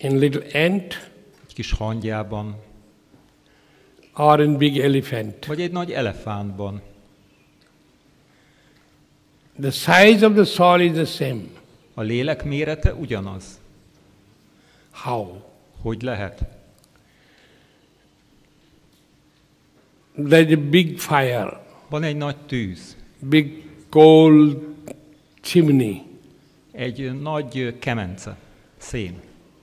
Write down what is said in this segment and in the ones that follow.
in little ant, egy kis hangyában, or in big elephant. vagy egy nagy elefántban. The size of the soul is the same. A lélek mérete ugyanaz. How? Hogy lehet? There is a big fire, Van egy nagy tűz, big coal chimney. egy nagy kemence, szén.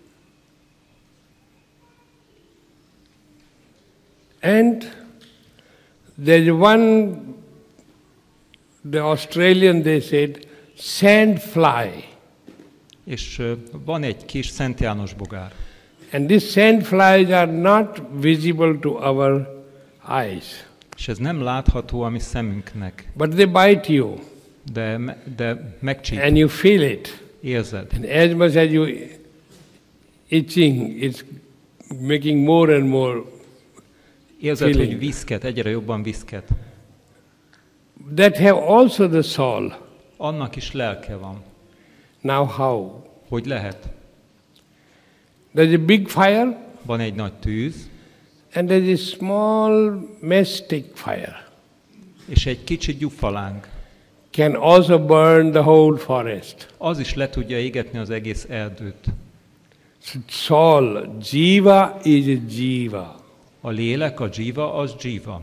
And there is one, the Australian, they said, sandfly. És van egy kis Szent János bogár. And these sandflies are not visible to our eyes, És ez nem látható a mi szemünknek, but they bite you de megcsíp, and you feel it. érzed. And as much as you itching, it's making more and more. Érzed, feeling. hogy viszket, egyre jobban viszket. That have also the soul. Annak is lelke van. Now how? Hogy lehet? There's a big fire Van egy nagy tűz, and there's a small mastic fire. és egy kicsi gyufaláng. Can also burn the whole forest. Az is le tudja égetni az egész erdőt. Soul, jiva is a jiva. A lélek, a dzsiva, az dzsiva.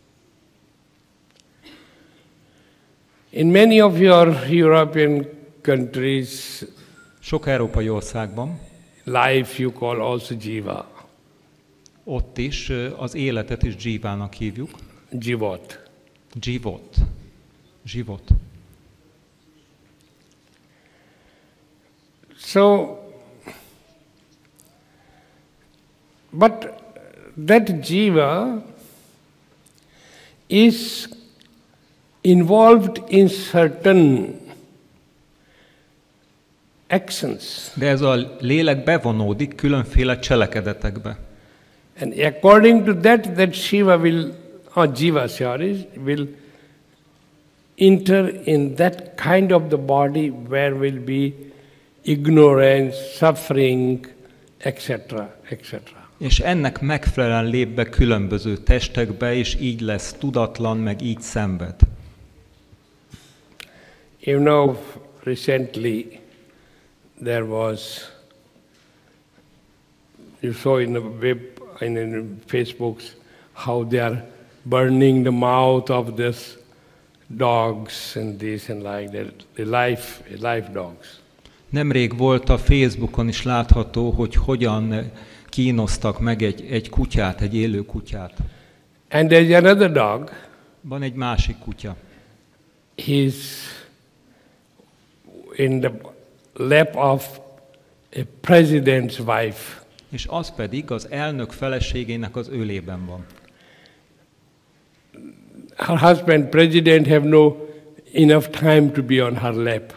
In many of your European countries, Sok európai országban, life you call also jiva, ott is az életet is dzsivának hívjuk. jivot. Dzsivot. Zsivot. So, but that jiva is involved in certain actions. De ez a lélek bevonódik különféle cselekedetekbe. And according to that Shiva will, or jiva, will enter in that kind of the body where will be ignorance, suffering, etc., etc. És ennek megfelelően lép be különböző testekbe, és így lesz tudatlan, meg így szenved. You know, recently there was, you saw in the web, in Facebooks, how they are burning the mouth of this dogs and this and like that, the life dogs. Nemrég volt a Facebookon is látható, hogy hogyan kínoztak meg egy kutyát, egy élő kutyát. And there's another dog. Van egy másik kutya. He's in the lap of a president's wife. És az pedig az elnök feleségének az ölében van. Her husband, president, have no enough time to be on her lap.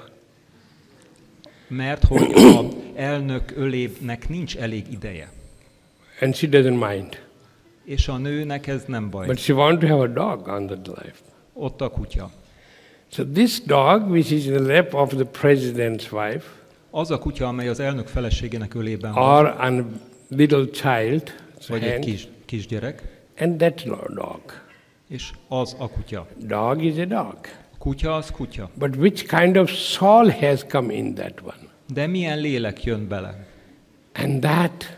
Mert hogy az elnök ölének nincs elég ideje. And she doesn't mind. És a nőnek ez nem baj. But she wants to have a dog on the lap. Ott a kutya. So this dog, which is in the lap of the president's wife, Az a kutya, amely az elnök feleségének ölében van, or a little child, vagy egy kisgyerek, and that dog. és az a kutya. Dog is a dog. A kutya az kutya. But which kind of soul has come in that one? De milyen lélek jön bele? And that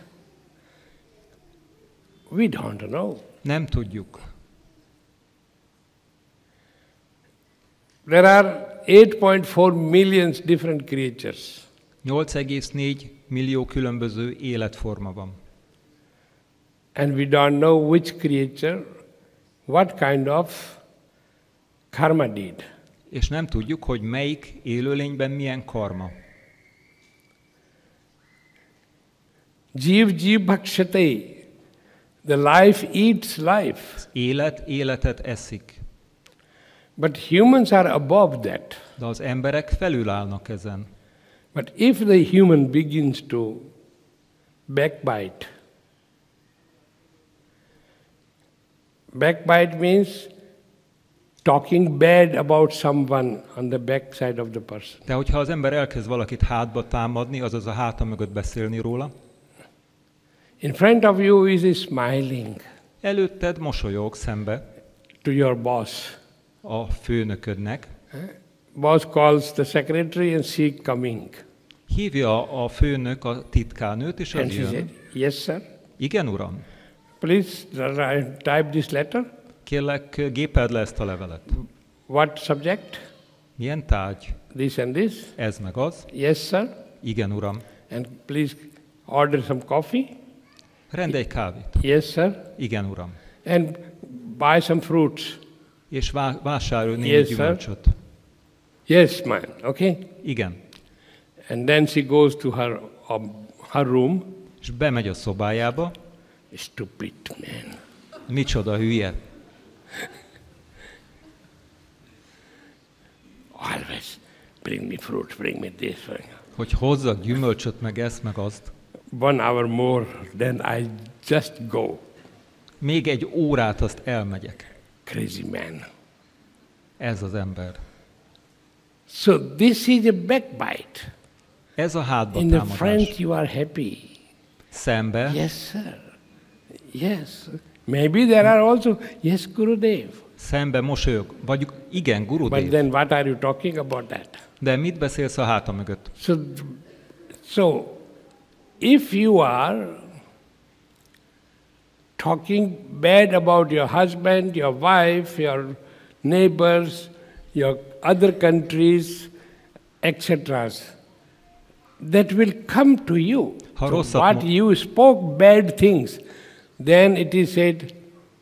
we don't know. Nem tudjuk. There are 8.4 million different creatures. 8,4 millió különböző életforma van. And we don't know which creature, what kind of karma did. És nem tudjuk, hogy melyik élőlényben milyen karma. Jiv bhakshate. The life eats life. Az élet életet eszik. But humans are above that. De az emberek felülállnak ezen. But if the human begins to backbite means talking bad about someone on the backside of the person. De hogyha az ember elkezd valakit hátba támadni, azaz a háta mögött beszélni róla, In front of you is smiling Előtted mosolyog szembe to your boss. a főnöködnek. Boss calls the secretary and she coming. Hívja a főnök a titkárnőt, és And az she said, jön. yes, sir. Igen, uram? Please type this letter. Kérlek, gépeld le ezt a levelet. What subject? Milyen tárgy? This and this. Ez meg az? Yes, sir. Igen, uram. And please order some coffee. Rendelj kávét. Yes, sir. Igen, uram. And buy some fruits. És vásárolj némi Yes, sir. gyümölcsöt. Yes, man. Okay. Igen. And then she goes to her room. És bemegy a szobájába. Stupid man. Micsoda hülye. Always bring me fruit, bring me this. Hogy hozzak gyümölcsöt, meg ezt, meg azt. 1 hour more, then I just go. Még egy órát azt elmegyek. Crazy man. Ez az ember. So this is a backbite. Ez a hátba In the támadás. front you are happy. Szembe. Yes, sir. Yes. Maybe there are also, yes, Gurudev. Szembe mosolyog. Vagy igen, But Gurudev. then what are you talking about that? De mit beszélsz a háta mögött? So if you are talking bad about your husband, your wife, your neighbors, your other countries, etc., that will come to you. Ha So rosszat what mond- you spoke bad things, then it is said,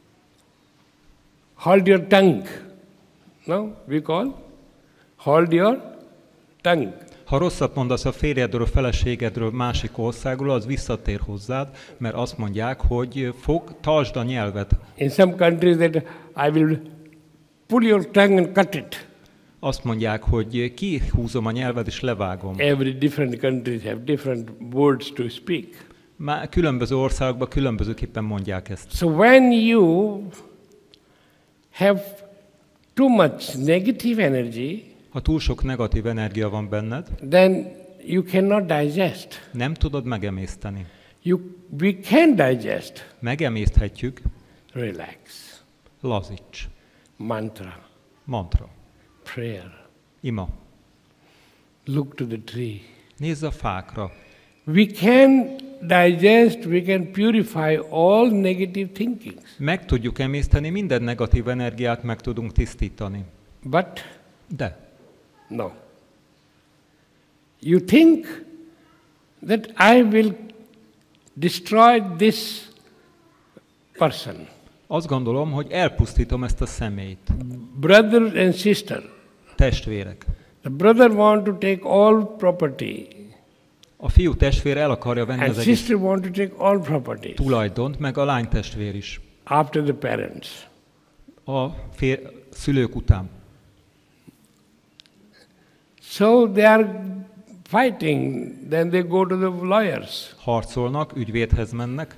hold your tongue. No, we call, hold your tongue. Ha rosszat mondasz a férjedről, a feleségedről, másik országról, az visszatér hozzád, mert azt mondják, hogy tartsd a nyelved. In some countries that I will pull your tongue and cut it. Azt mondják, hogy kihúzom a nyelved és levágom. Every different countries have different words to speak. Már különböző országokban különbözőképpen mondják ezt. So when you have too much negative energy, Ha túl sok negatív energia van benned, then you cannot digest. nem tudod megemészteni. We can digest. Megemészthetjük, Relax. lazíts. Mantra, Mantra. prayer. Ima. Look to the tree. Nézz a fákra. We can digest, we can purify all negative thinkings. Meg tudjuk emészteni, minden negatív energiát meg tudunk tisztítani. But De no. You think that I will destroy this person. azt gondolom, hogy elpusztítom ezt a személyt. Brother and sister. Testvérek. The brother want to take all property. A fiú testvér el akarja venni And az egész sister want to take all property. tulajdont, meg a lány testvér is. After the parents. A szülők után. So they are fighting. Then they go to the lawyers. Harcolnak, ügyvédhez mennek,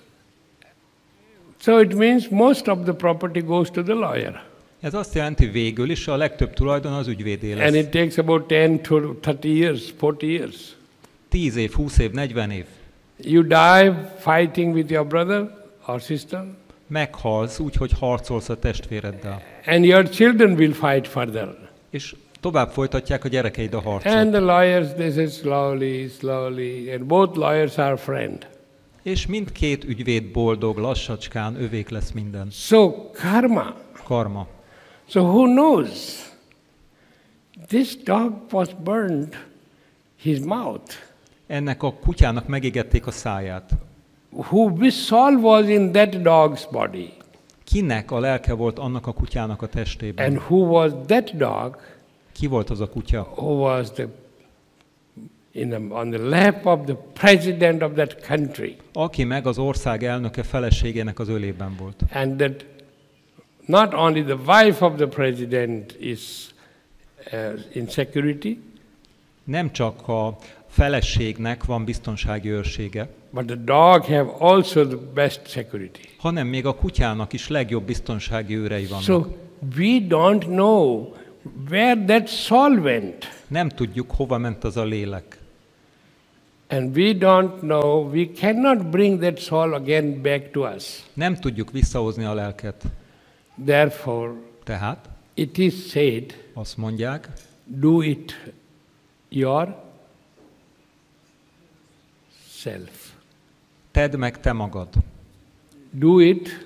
So it means most of the property goes to the lawyer. ez azt jelenti végül is, a legtöbb tulajdon az ügyvédé And lesz. it takes about 10 to 30 years, 40 years. 10 év, 20 év, 40 év. You die fighting with your brother or sister, Meghalsz úgy, hogy harcolsz a testvéreddel. and your children will fight further. És tovább folytatják a gyerekeid a harcot. And the lawyers, they say slowly, slowly, and both lawyers are friend. És mindkét ügyvéd boldog, lassacskán, övék lesz minden. So karma. Karma. So who knows? This dog was burned his mouth. Ennek a kutyának megégették a száját. Which soul was in that dog's body? Kinek a lelke volt annak a kutyának a testében? And who was that dog? Ki volt az a kutya? Who was on the lap of the president of that country? Aki meg az ország elnöke feleségének az ölében volt. And that not only the wife of the president is in security, Nem csak a feleségnek van biztonsági őrsége, but the dog have also the best security. hanem még a kutyának is legjobb biztonsági őrei vannak. So we don't know where that soul went. Nem tudjuk, hova ment az a lélek. And we don't know, we cannot bring that soul again back to us. Nem tudjuk visszahozni a lelket. Therefore, Tehát it is said, azt mondják, do it yourself. tedd meg te magad. Do it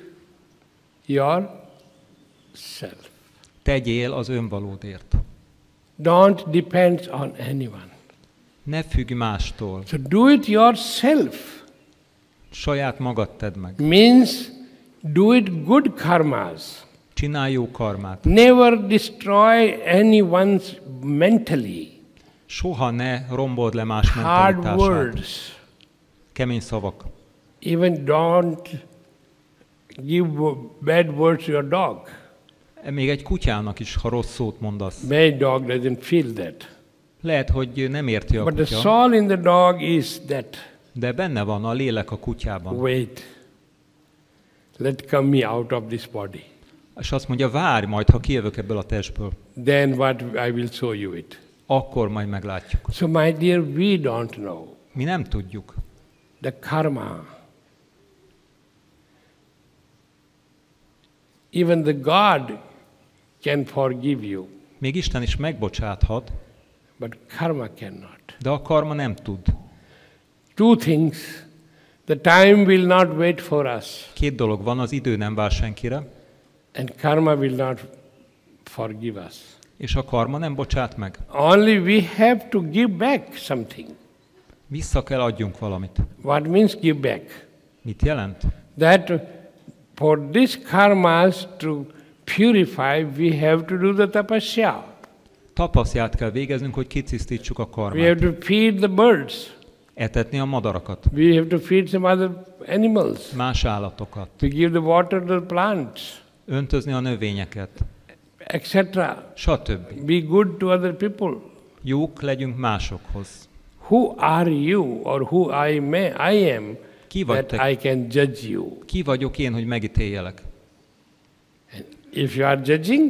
yourself. Tegyél az önvalódért. Don't depend on anyone. Ne függ mástól. So do it yourself Saját magad tedd meg. means do it good karmas. Csinálj jó karmát. Never destroy anyone's mentally. Soha ne rombold le más Hard mentalitását. words. Kemény szavak. Even don't give bad words to your dog. Még egy kutyának is, ha rossz szót mondasz. My dog doesn't feel that. Lehet, hogy nem érti a But the kutya, soul in the dog is that. de benne van a lélek a kutyában. Wait. Let come me out of this body. És azt mondja, várj majd, ha kijövök ebből a testből. Then what I will show you it. Akkor majd meglátjuk. So my dear, we don't know. Mi nem tudjuk. The karma. Even the God can forgive you, Még Isten is megbocsáthat, but karma cannot. de a karma nem tud. Two things. The time will not wait for us, Két dolog van, az idő nem vár senkire, and karma will not forgive us. és a karma nem bocsát meg. Only we have to give back something. Vissza kell adjunk valamit. What means give back? Mit jelent? That for this karmas to purify, we have to do the tapasya. Tapaszját kell végeznünk, hogy kitisztítsuk a We have karmát. to feed the birds. Etetni a madarakat, We have to feed some other animals. más állatokat, We give the water to the plants, öntözni a növényeket, etc. stb. Be good to other people. Jók legyünk másokhoz. Who are you or who I am Ki vagy that te? I can judge you? Ki vagyok én, hogy megítéljelek? And if you are judging,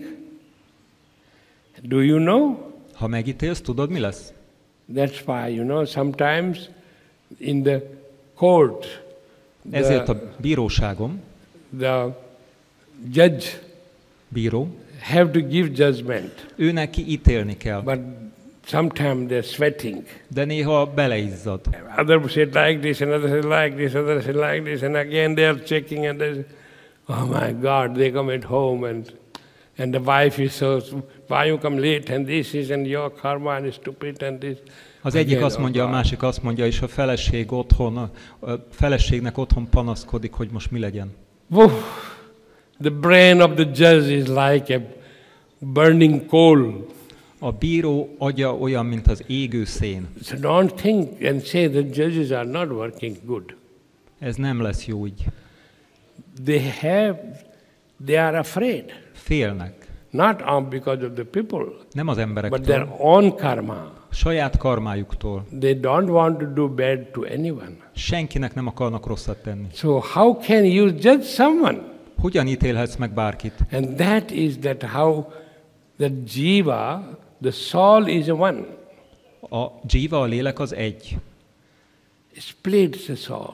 do you know? Ha megítélsz, tudod, mi lesz? That's why, sometimes in the court, Ezért a bíróságon, the judge bíró, have to give judgment, ő neki ítélni kell, but sometimes they're sweating. de néha beleizzad. Other said like this, another said like this, other said like this, and again they are checking and they say, oh my God, they come at home and the wife is so, why you come late and this is and your karma and stupid and this. Az egyik Again, azt mondja, a God. másik azt mondja, és a feleség otthon, a feleségnek otthon panaszkodik, hogy most mi legyen. Woof. The brain of the judge is like a burning coal. A bíró agya olyan, mint az égő szén. So don't think and say the judges are not working good. Ez nem lesz jó így. They are afraid. Félnek. Not because of the people, Nem az but emberektől, their own karma. saját karmájuktól. They don't want to do bad to anyone. Senkinek nem akarnak rosszat tenni. So how can you judge someone? Hogyan ítélhetsz meg bárkit? And that is how the jiva, the soul is one. A dzsíva, a lélek az egy. Splits the soul.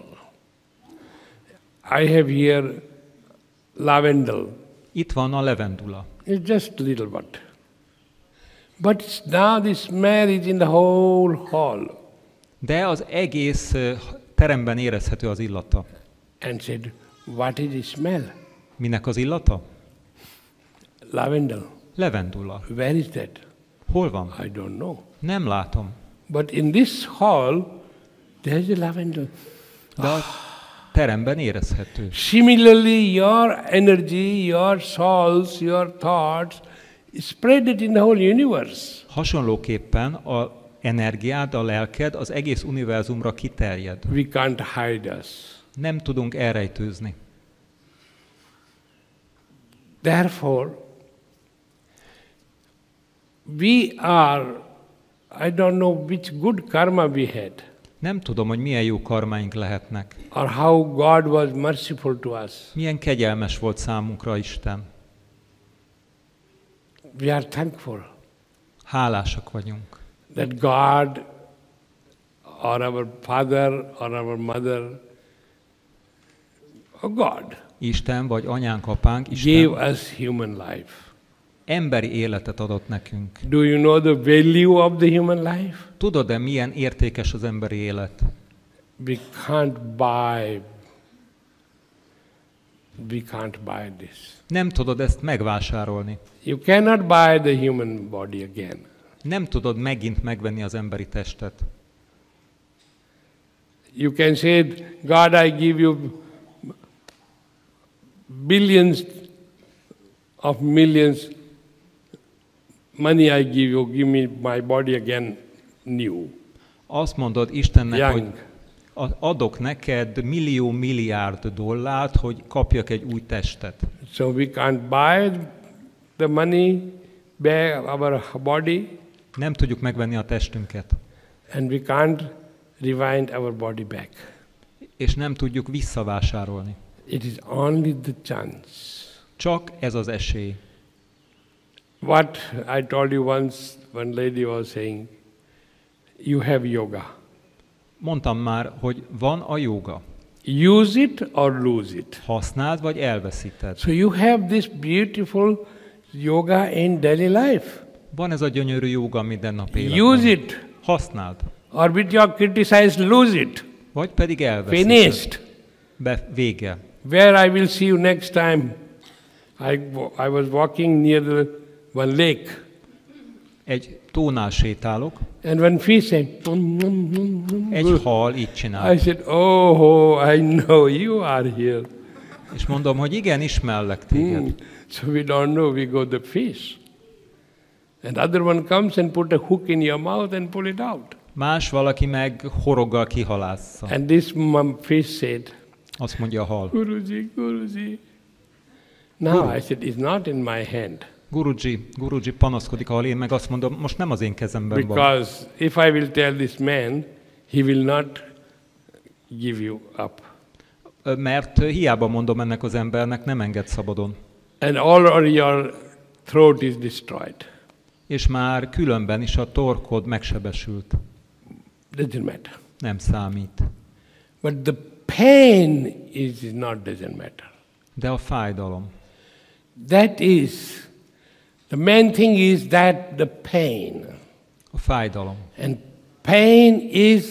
I have here lavendel. Itt van a levendula. It's just a little bit. But now the smell is in the whole hall. De az egész teremben érezhető az illata. And said, what is the smell? Minek az illata? Lavendel. Levendula. Where is that? Hol van? I don't know. Nem látom. But in this hall, there's a lavendel. De a teremben érezhető. Similarly, your energy, your souls, your thoughts, spread it in the whole universe. Hasonlóképpen a energiád, a lelked az egész univerzumra kiterjed. We can't hide us. Nem tudunk elrejtőzni. Therefore, we are, I don't know which good karma we had, Nem tudom, hogy milyen jó karmáink lehetnek. or how God was merciful to us. Milyen kegyelmes volt számunkra Isten. We are thankful Hálásak vagyunk. that God or our father or our mother or God Isten vagy anyánk, apánk, gave Isten us human life. emberi életet adott nekünk. Do you know the value of the human life? Tudod-e, milyen értékes az emberi élet? We can't buy this. Nem tudod ezt megvásárolni. You cannot buy the human body again. Nem tudod megint megvenni az emberi testet. You can say, God, I give you billions of millions, money I give me my body again new. Azt mondod Istennek, Young. hogy adok neked milliárd dollárt, hogy kapjak egy új testet. So we can't buy the money, back our body, Nem tudjuk megvenni a testünket, and we can't rewind our body back. és nem tudjuk visszavásárolni. It is only the chance. Csak ez az esély. What I told you once, one lady was saying, you have yoga. Mondtam már, hogy van a jóga. Use it or lose it. Használd vagy elveszíted. So you have this beautiful yoga in daily life. Van ez a gyönyörű jóga mindennapi Use életben. it. Használd. Or with your criticized, lose it. Vagy pedig elveszíted. Finished. Vége. Where I will see you next time. I was walking near the one lake. Egy tónál sétálok, And one fish said, egy hal így I csinál. said, oh, I know you are here. És mondom, hogy igen, ismerlek téged. So we don't know, we go the fish. And other one comes and put a hook in your mouth and pull it out. Más valaki meg horoggal kihalásza. And this fish said, Azt mondja a hal. Guruji. Now I said, it's not in my hand. Guruji panaszkodik a hal, én meg azt mondom, most nem az én kezemben van. Because if I will tell this man, he will not give you up. Mert hiába mondom ennek az embernek, nem enged szabadon. And all your throat is destroyed. És már különben is a torkod megsebesült. Doesn't matter. Nem számít. But the pain doesn't matter. De a fájdalom. That is, the main thing is that the pain. A fájdalom. And pain is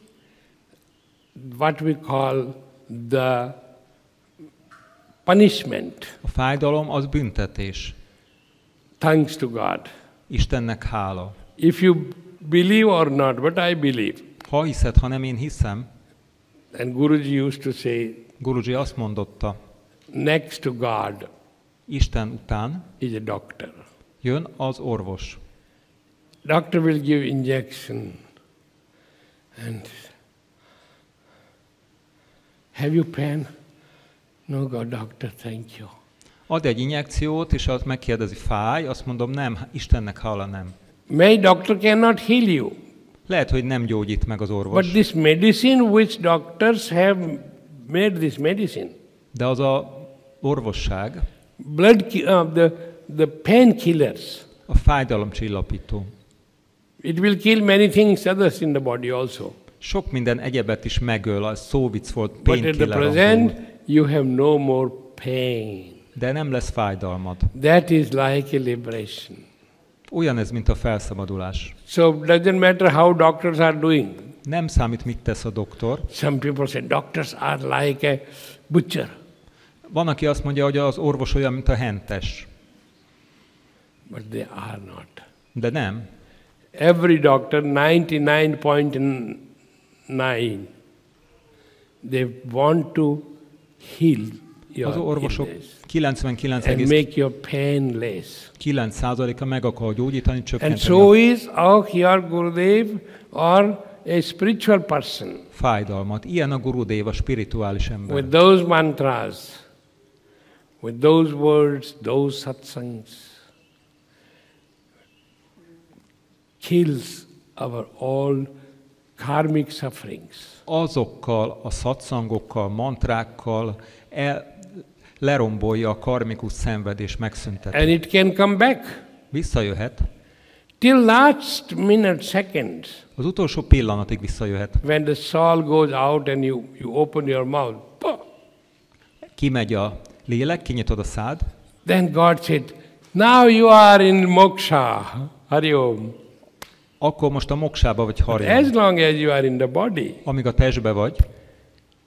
what we call the punishment. A fájdalom az büntetés. Thanks to God. Istennek hála. If you believe or not, but I believe. Ha hiszed, ha nem, én hiszem. And Guruji used to say, Guruji azt mondotta, next to God Isten után is a doctor. jön az orvos. Doctor will give injection and have you pain? No, God, doctor, thank you. Ad egy injekciót, és azt megkérdezi, fáj? Azt mondom, nem, Istennek hála nem. May doctor cannot heal you. Lehet, hogy nem gyógyít meg az orvos. But this medicine which doctors have made this medicine, De az a orvosság, the painkillers, a fájdalomcsillapító. it will kill many things others in the body also. Sok minden egyebet is megöl, a szóvic volt, But at the painkiller present, angolul. you have no more pain. De nem lesz fájdalmad. That is like a liberation. Olyan ez, mint a felszabadulás. So doesn't matter how doctors are doing. Nem számít, mit tesz a doktor. Some people say doctors are like a butcher. Van, aki azt mondja, hogy az orvos olyan, mint a hentes. But they are not. De nem. Every doctor, 99.9, they want to heal Az your orvosok illness and make your pain less. 99,9%-a meg akar gyógyítani, And csökkenteni so a is your Gurudev or a spiritual person. fájdalmat. Ilyen a Gurudev, a spirituális ember. With those mantras, with those words, those satsangs, kills our all karmic sufferings. Azokkal a szatszangokkal, mantrákkal lerombolja a karmikus szenvedés, megszünteti. And it can come back. Visszajöhet. till last minute, seconds. Az utolsó pillanatig visszajöhet. When the soul goes out and you open your mouth, Kimegy a lélek, kinyitod a szád, then God said, now you are in moksha, Hari Om. akkor most a moksába vagy As harján. long as you are in the body, Amíg a testbe vagy,